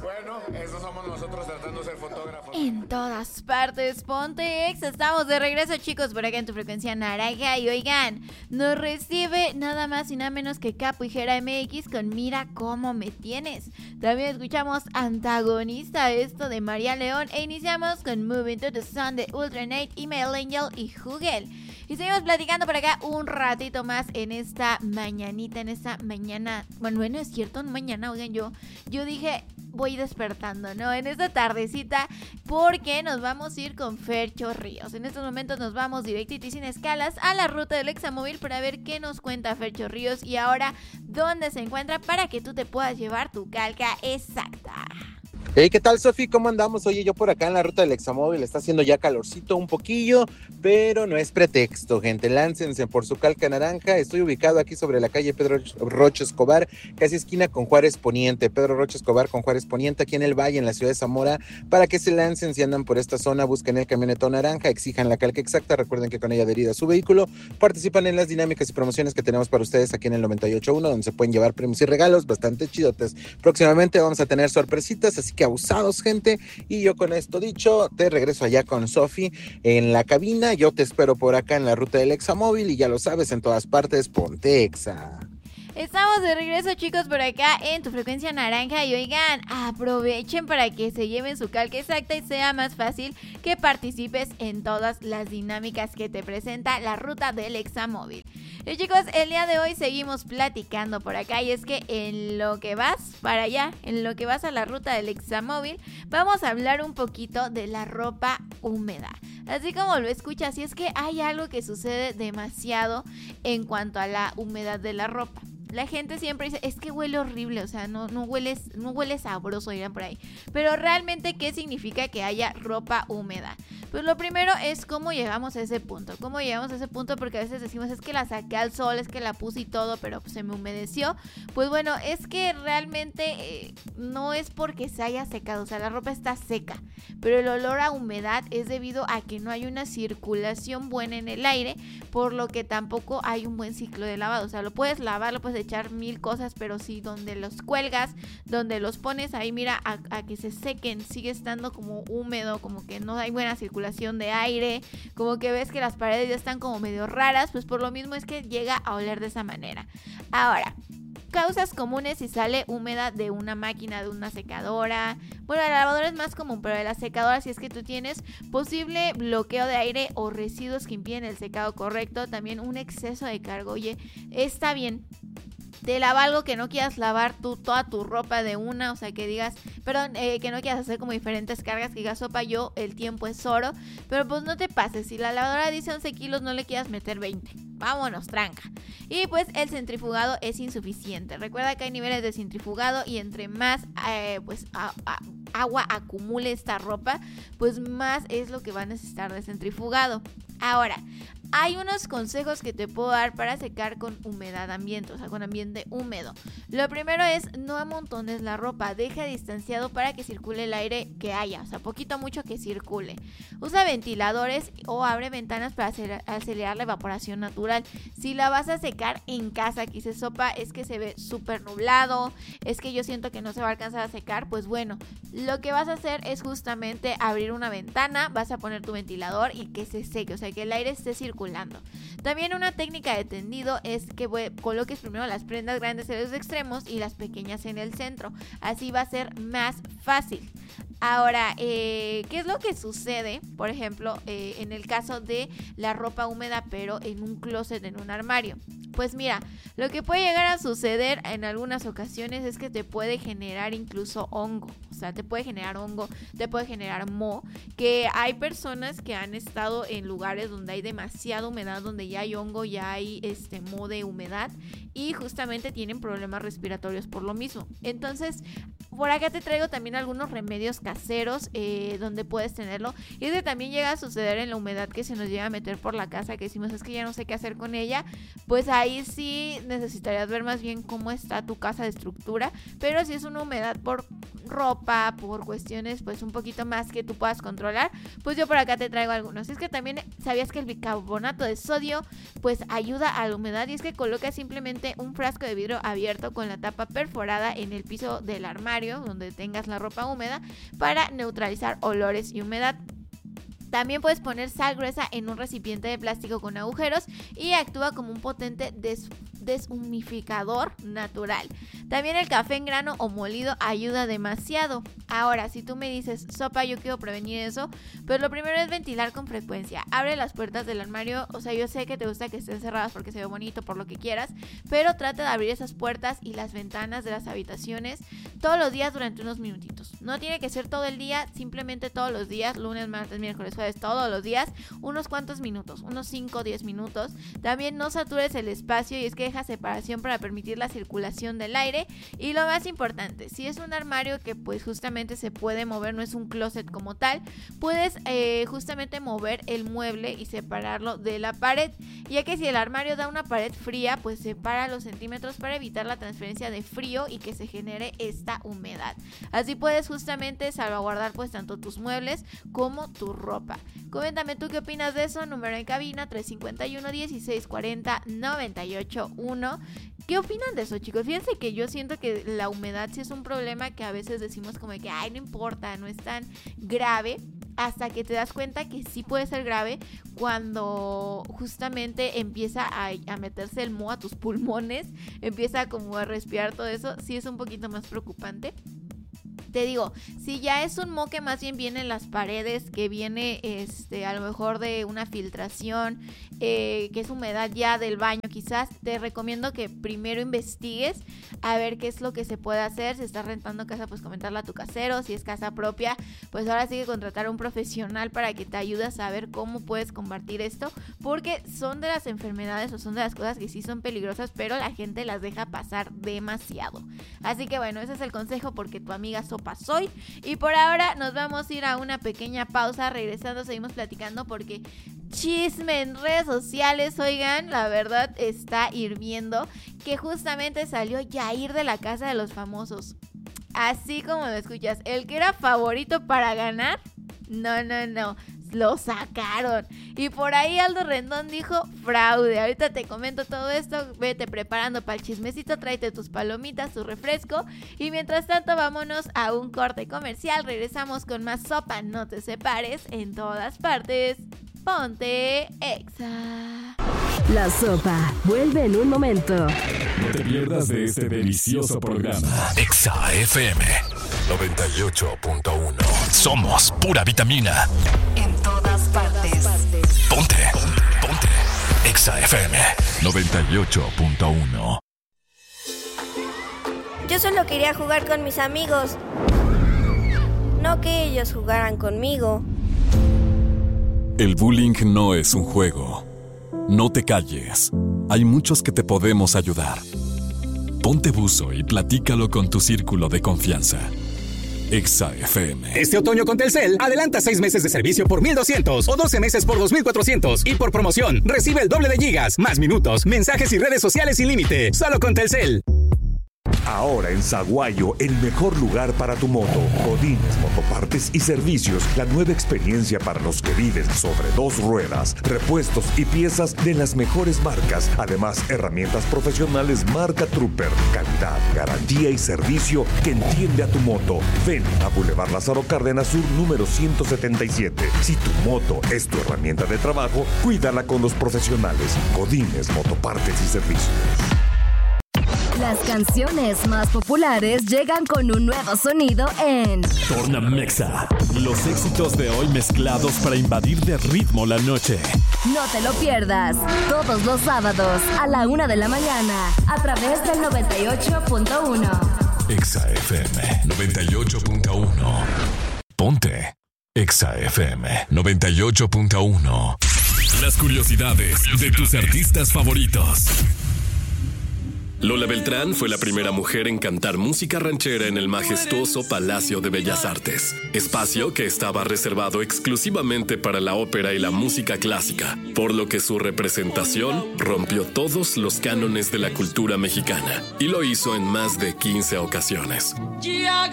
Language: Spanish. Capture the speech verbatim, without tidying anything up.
bueno, esos somos nosotros tratando de ser fotógrafos. En todas partes, Pontex. Estamos de regreso, chicos, por acá en tu frecuencia naranja. Y oigan, nos recibe nada más y nada menos que Capuijera M X con Mira Cómo Me Tienes. También escuchamos Antagonista, esto de María León. E iniciamos con Moving to the Sun de Ultranate, Email Angel y Hugel. Y seguimos platicando por acá un ratito más en esta mañanita, en esta mañana. Bueno, bueno, es cierto, no mañana, oigan, yo, yo dije, voy despertando, ¿no? En esta tardecita, porque nos vamos a ir con Fercho Ríos. En estos momentos nos vamos directito y sin escalas a la ruta del Examóvil para ver qué nos cuenta Fercho Ríos y ahora dónde se encuentra para que tú te puedas llevar tu calca exacta. Hey, ¿qué tal, Sofi? ¿Cómo andamos? Oye, yo por acá en la ruta del Examóvil está haciendo ya calorcito un poquillo, pero no es pretexto, gente. Láncense por su calca naranja. Estoy ubicado aquí sobre la calle Pedro Rocha Escobar, casi esquina con Juárez Poniente. Pedro Rocha Escobar con Juárez Poniente, aquí en el Valle, en la ciudad de Zamora. Para que se lancen, si andan por esta zona, busquen el camionetón naranja, exijan la calca exacta. Recuerden que con ella adherida a su vehículo, participan en las dinámicas y promociones que tenemos para ustedes aquí en el noventa y ocho punto uno, donde se pueden llevar premios y regalos bastante chidotes. Próximamente vamos a tener sorpresitas, así que abusados, gente. Y yo con esto dicho, te regreso allá con Sofi en la cabina. Yo te espero por acá en la ruta del Examóvil y ya lo sabes, en todas partes, ponte Exa. Estamos de regreso, chicos, por acá en tu frecuencia naranja. Y oigan, aprovechen para que se lleven su calca exacta y sea más fácil que participes en todas las dinámicas que te presenta la ruta del Examóvil. Y chicos, el día de hoy seguimos platicando por acá, y es que en lo que vas para allá, en lo que vas a la ruta del Examóvil, vamos a hablar un poquito de la ropa húmeda. Así como lo escuchas, y es que hay algo que sucede demasiado en cuanto a la humedad de la ropa. La gente siempre dice, es que huele horrible, o sea, no, no, hueles, no huele sabroso, dirán por ahí. Pero realmente, ¿qué significa que haya ropa húmeda? Pues lo primero es cómo llegamos a ese punto. ¿Cómo llegamos a ese punto? Porque a veces decimos, es que la saqué al sol, es que la puse y todo, pero pues se me humedeció. Pues bueno, es que realmente eh, no es porque se haya secado, o sea, la ropa está seca. Pero el olor a humedad es debido a que no hay una circulación buena en el aire, por lo que tampoco hay un buen ciclo de lavado. O sea, lo puedes lavar, lo puedes echar mil cosas, pero si donde los cuelgas, donde los pones ahí, mira, a, a que se sequen, sigue estando como húmedo, como que no hay buena circulación de aire, como que ves que las paredes ya están como medio raras, pues por lo mismo es que llega a oler de esa manera. Ahora, causas comunes si sale húmeda de una máquina, de una secadora. Bueno, la lavadora es más común, pero de la secadora, si es que tú tienes posible bloqueo de aire o residuos que impiden el secado correcto, también un exceso de carga. Oye, está bien, te lava algo que no quieras lavar tú toda tu ropa de una, o sea, que digas, perdón, eh, que no quieras hacer como diferentes cargas, que digas, sopa, yo, el tiempo es oro, pero pues no te pases, si la lavadora dice once kilos, no le quieras meter veinte, vámonos, tranca. Y pues el centrifugado es insuficiente. Recuerda que hay niveles de centrifugado y entre más eh, pues a, a, agua acumule esta ropa, pues más es lo que va a necesitar de centrifugado. Ahora, hay unos consejos que te puedo dar para secar con humedad ambiente, o sea, con ambiente húmedo. Lo primero es no amontones la ropa, deja distanciado para que circule el aire que haya, o sea, poquito mucho que circule. Usa ventiladores o abre ventanas para acelerar la evaporación natural. Si la vas a secar en casa, que se sopa, es que se ve súper nublado, es que yo siento que no se va a alcanzar a secar, pues bueno, lo que vas a hacer es justamente abrir una ventana, vas a poner tu ventilador y que se seque, o sea, que el aire esté circulando. También una técnica de tendido es que coloques primero las prendas grandes en los extremos y las pequeñas en el centro. Así va a ser más fácil. Ahora, eh, ¿qué es lo que sucede, por ejemplo, eh, en el caso de la ropa húmeda, pero en un closet, en un armario? Pues mira, lo que puede llegar a suceder en algunas ocasiones es que te puede generar incluso hongo. O sea, te puede generar hongo, te puede generar moho, que hay personas que han estado en lugares donde hay demasiada humedad, donde ya hay hongo, ya hay este moho de humedad y justamente tienen problemas respiratorios por lo mismo. Entonces, por acá te traigo también algunos remedios caseros eh, donde puedes tenerlo. Y es que también llega a suceder en la humedad que se nos llega a meter por la casa, que decimos, es que ya no sé qué hacer con ella. Pues ahí sí necesitarías ver más bien cómo está tu casa de estructura. Pero si es una humedad por ropa, por cuestiones pues un poquito más que tú puedas controlar, pues yo por acá te traigo algunos. Es que también sabías que el bicarbonato de sodio pues ayuda a la humedad, y es que colocas simplemente un frasco de vidrio abierto con la tapa perforada en el piso del armario armario donde tengas la ropa húmeda para neutralizar olores y humedad. También puedes poner sal gruesa en un recipiente de plástico con agujeros y actúa como un potente des- deshumificador natural. También el café en grano o molido ayuda demasiado. Ahora, si tú me dices, Sopa, yo quiero prevenir eso, pues lo primero es ventilar con frecuencia. Abre las puertas del armario, o sea, yo sé que te gusta que estén cerradas porque se ve bonito, por lo que quieras, pero trata de abrir esas puertas y las ventanas de las habitaciones todos los días durante unos minutitos. No tiene que ser todo el día, simplemente todos los días, lunes, martes, miércoles, jueves, todos los días, unos cuantos minutos, unos cinco o diez minutos. También no satures el espacio y es que deja separación para permitir la circulación del aire. Y lo más importante, si es un armario que pues justamente se puede mover, no es un closet como tal, puedes eh, justamente mover el mueble y separarlo de la pared, ya que si el armario da una pared fría, pues separa los centímetros para evitar la transferencia de frío y que se genere esta humedad. Así puedes justamente salvaguardar pues tanto tus muebles como tu ropa. Coméntame tú qué opinas de eso. Número en cabina tres cinco uno, dieciséis cuarenta, noventa y ocho uno. ¿Qué opinan de eso, chicos? Fíjense que yo siento que la humedad sí es un problema que a veces decimos como que ay, no importa, no es tan grave, hasta que te das cuenta que sí puede ser grave cuando justamente empieza a, a meterse el moho a tus pulmones, empieza como a respirar todo eso. Sí es un poquito más preocupante. Te digo, si ya es un moho que más bien viene en las paredes, que viene este a lo mejor de una filtración, eh, que es humedad ya del baño quizás, te recomiendo que primero investigues a ver qué es lo que se puede hacer. Si estás rentando casa, pues comentarle a tu casero. Si es casa propia, pues ahora sí que contratar a un profesional para que te ayude a saber cómo puedes combatir esto, porque son de las enfermedades o son de las cosas que sí son peligrosas, pero la gente las deja pasar demasiado. Así que bueno, ese es el consejo porque tu amiga Sopa soy. Y por ahora nos vamos a ir a una pequeña pausa. Regresando seguimos platicando porque chisme en redes sociales, oigan, la verdad está hirviendo, que justamente salió Yair de la casa de los famosos. Así como lo escuchas, el que era favorito para ganar, no, no, no, lo sacaron. Y por ahí Aldo Rendón dijo fraude. Ahorita te comento todo esto. Vete preparando para el chismecito, tráete tus palomitas, tu refresco. Y mientras tanto vámonos a un corte comercial. Regresamos con más Sopa, no te separes, en todas partes. Ponte Exa. La Sopa vuelve en un momento. No te pierdas de este delicioso programa. Exa F M noventa y ocho punto uno. Somos pura vitamina. En todas partes. Ponte, ponte, ponte. Exa F M noventa y ocho punto uno. Yo solo quería jugar con mis amigos, no que ellos jugaran conmigo. El bullying no es un juego. No te calles. Hay muchos que te podemos ayudar. Ponte buzo y platícalo con tu círculo de confianza. Exa F M. Este otoño con Telcel, adelanta seis meses de servicio por mil doscientos o doce meses por dos mil cuatrocientos. Y por promoción, recibe el doble de gigas, más minutos, mensajes y redes sociales sin límite. Solo con Telcel. Ahora en Saguayo, el mejor lugar para tu moto. Godínez Motopartes y Servicios, la nueva experiencia para los que viven sobre dos ruedas. Repuestos y piezas de las mejores marcas. Además, herramientas profesionales marca Trooper. Calidad, garantía y servicio que entiende a tu moto. Ven a Boulevard Lázaro Cárdenas Sur, número ciento setenta y siete. Si tu moto es tu herramienta de trabajo, cuídala con los profesionales. Godínez Motopartes y Servicios. Las canciones más populares llegan con un nuevo sonido en Torna Mexa. Los éxitos de hoy mezclados para invadir de ritmo la noche. No te lo pierdas, todos los sábados a la una de la mañana a través del noventa y ocho punto uno. Exa F M noventa y ocho punto uno. Ponte Exa F M noventa y ocho punto uno. Las curiosidades de tus artistas favoritos. Lola Beltrán fue la primera mujer en cantar música ranchera en el majestuoso Palacio de Bellas Artes, espacio que estaba reservado exclusivamente para la ópera y la música clásica, por lo que su representación rompió todos los cánones de la cultura mexicana y lo hizo en más de quince ocasiones.